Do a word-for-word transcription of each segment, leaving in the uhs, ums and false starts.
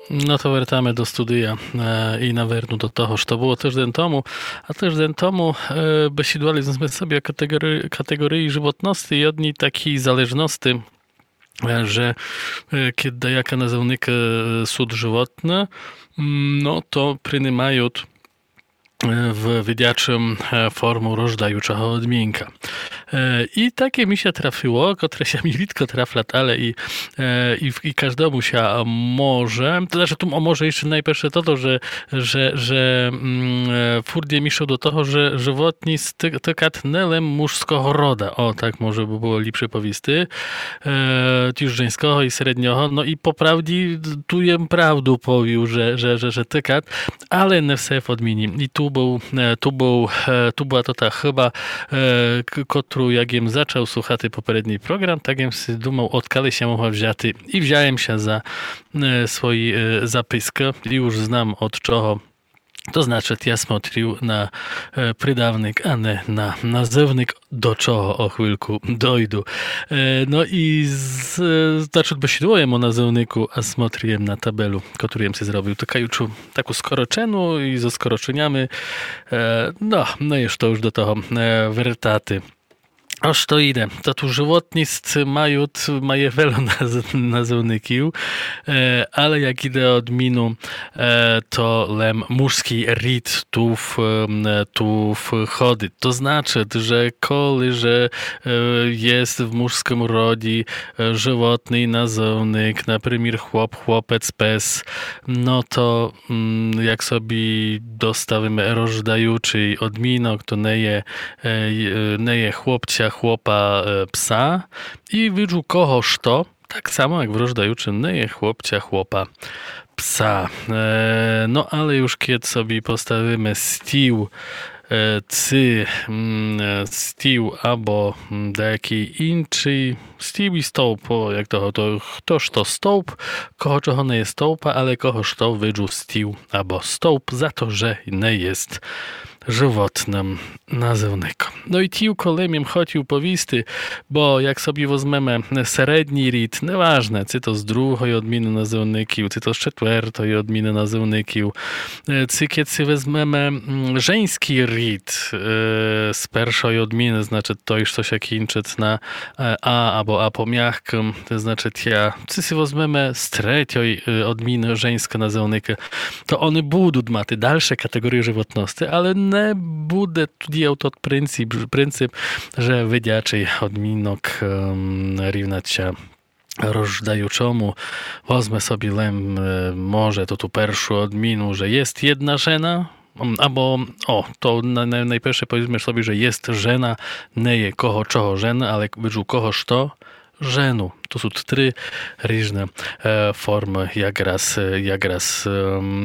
No to wracamy do studia e, i naверну до того, що було тиждень тому. А тиждень тому е, бесідували ми собі о категорії, категорії животності і одній такій залежності, że kiedy jaka nazywnika sud żywotne, no to przyjmują w wydziaczym formu rożdajuczego odmienka. I takie mi się trafiło, które się mi ritko traflat, ale i, i, i każdemu się może, to znaczy tu może jeszcze najpierw to, to że, że, że mm, furdzie miszą do tego, że żywotni stykat nelem mużskiego roda. O, tak może by było lepsze powisty. Już żeńskiego i średniogo. No i po prawdzie tu jem prawdu powił, że, że, że, że tykat, ale nie w odmieni. I tu był, tu był, tu była to ta chyba, którą jak jem zaczął słuchać poprzedni program, tak jem sobie dumał, odkali się mogła wziąć i wziąłem się za swój zapiskę i już znam od czego. To znaczy, ja смотрю na przydawnik, a nie na nazywnik, do czego o chwilku dojdu. No i z, znaczy, besiedłuję o nazywniku, a смотрłem na tabelu, którą ja sobie zrobił. Taką taką skoroczenu i ze skoroczeniami. No, no już to już do tego wertaty. Oż to idę. To tu żywotnictwo mają, mają wiele naz- nazywników, e, ale jak idę od minu, e, to lem mużski rit tu, w, e, tu wchodzi. To znaczy, że koli, że e, jest w mużskim rodzie e, żywotny nazywnik, na przykład chłop, chłopec, pes, no to mm, jak sobie dostawimy rożdajuczy odminok, to nie je, e, nie je chłopcia, chłopa, psa i wydżu kogoż to, tak samo jak w rożdajuczym nie chłopcia, chłopa, psa. E, no ale już kiedy sobie postawimy stiu, e, cy, mm, stiu albo jaki inczy, stiu i stołp, o, jak to, to ktoś to stołp, kogo czego nie jest stołpa, ale kogoż to wydżu stiu albo stołp za to, że nie jest żywotnym nazywnikom. No i tiu kolemiem chodził powisty, bo jak sobie wezmemy średni rit, nieważne, czy to z drugiej odmiany nazywników, czy to z czwartej odmiany nazywników, czy kiedy wezmemy żeński rit z pierwszej odmiany, znaczy to już coś jak inczyć na a albo a po miachkim, to znaczy ja, czy sobie wezmemy z trzeciej odmiany żeńskie nazywnika, to one będą mać dalsze kategorie żywotności, ale nie bude tudijał to pryncyp, pryncyp, że wydziaczej odminok um, równać się rożdajuczemu. Wezmę sobie lem, może to tu pierwszą odminu, że jest jedna żena, albo, o, to na, na, najpierw powiedzmy sobie, że jest żena, nie je kogo czego żena, ale wydżu kogoż to żenu. To są trzy różne e, formy, jak raz, jak raz e,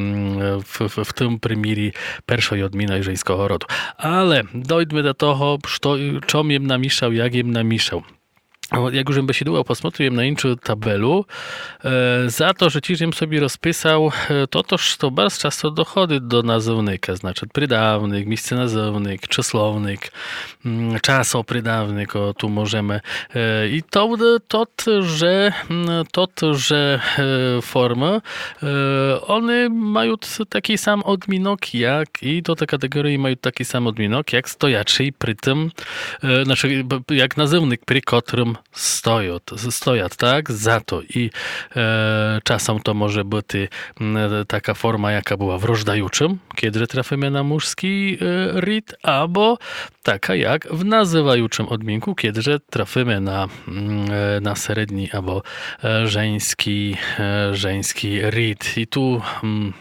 w, w, w tym primierie pierwszej odmiany żeńskiego rodu. Ale dojdźmy do tego, co jem namieszał, jak jem namieszał. Jak już bym besiedłował, posмотрим na inczą tabelu, e, za to, że ci żem sobie rozpisał, e, to toż to bardzo często dochodzi do nazywnika, znaczy przydawnik, miejsce nazywnik, czasownik, mm, czasoprzydawnik, o tu możemy. E, I to, to, że, to, że e, formy, e, one mają taki sam odminok jak, i to te kategorie mają taki sam odminok jak stojaczy przy tym, e, znaczy jak nazywnik, przy którym stoją, stoją, tak? Za to i e, czasem to może być e, taka forma, jaka była w rożdajuczym, kiedy trafimy na mużski e, rit, albo taka jak w nazywajuczym odminku, kiedy trafimy na, e, na średni albo e, żeński, e, żeński rit. I tu mm,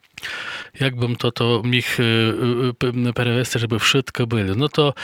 jakbym to, to mich перевести, żeby wszystko było. No to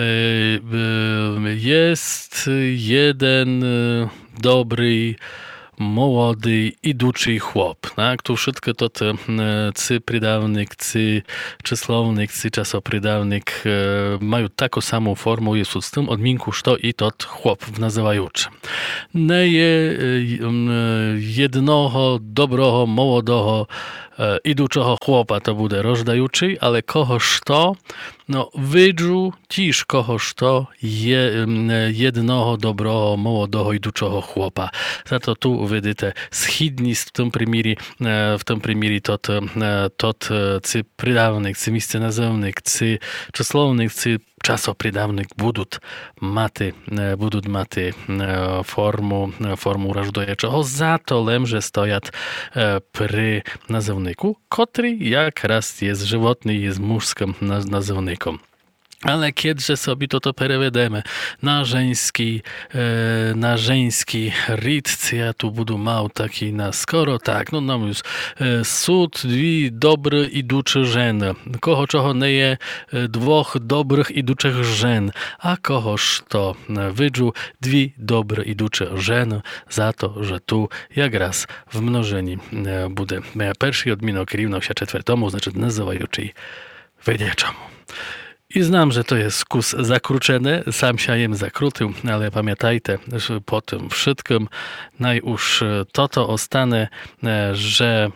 jest jeden dobry, młody, idący chłop. Tak? Tu wszystko to te cy przydawnik, cy czasownik, cy czasoprzydawnik mają taką samą formę, jest z tym odminku, że i to chłop w nazywającym. Nie jednego, dobrego, młodego e, idучого chłopa to буде рождаючий, але кого ж то, no виджу тіж кого ж то є, jednego dobrого, молодого, idучого chłopa. Za to tu видите східність в тому примірі, в тому примірі тот, тот ці придавник, ці місценазовник, ці числовник, ці czasopridawnik будуть мати, будуть мати форму, форму рождаючого, зато лемже стоять при називнику, котрий якраз є животний, є мужським називником. Ale kiedyże sobie to to переведемо na żeński, e, na żeński ryt, ja tu budu mał taki na skoro, tak, no nam już e, sud dwi dobry iduczy żen, koho czego nie je e, dwóch dobrych iduczych żen, a kohoż to e, wydżu dwi dobre iducze żen, za to, że tu jak raz w mnożeni e, bude pierwszy odminok równą się czwartemu, znaczy nazywajuczy wydieczemu. I znam, że to jest kus zakruczony, sam się jem zakrutył, ale pamiętajcie, że po tym wszystkim najúż to to ostane, że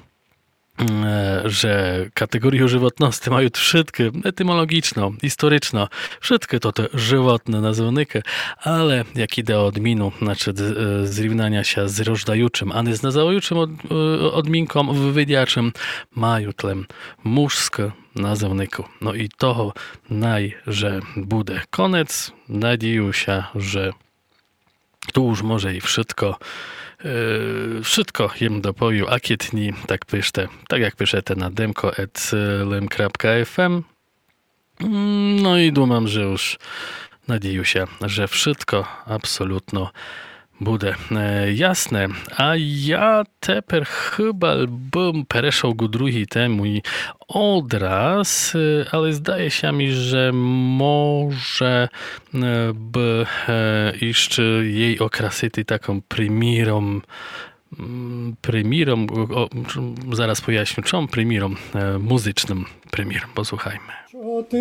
że kategorię żywotności mają wszystkie etymologiczno, historyczno, wszystkie to te żywotne nazwniki, ale jak idę od minu, znaczy zrównania się z rożdajuczym, a nie z nazawajuczym od, odminką wywiadiaczym, mają tlem mużskie nazwniku. No i toho naj, że bude koniec, nadzieję się, że tu już może i wszystko Yy, wszystko jem dopoju, a kietni, tak piszte, tak jak piszete na demko at lem kropka f m. No i dumam, że już nadzieję się, że wszystko absolutnie bude e, jasne. A ja teper chyba bym przeszł go drugi temu i odraz, e, ale zdaje się mi, że może e, by e, jeszcze jej okrasyty taką primirą primirą, o, zaraz pojaśnię, czym primirą e, muzycznym primirą. Posłuchajmy.